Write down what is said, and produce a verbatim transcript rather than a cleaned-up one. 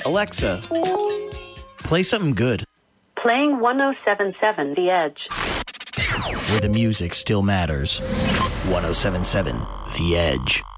Alexa, play something good. Playing one oh seven point seven The Edge. Where the music still matters. one oh seven point seven The Edge.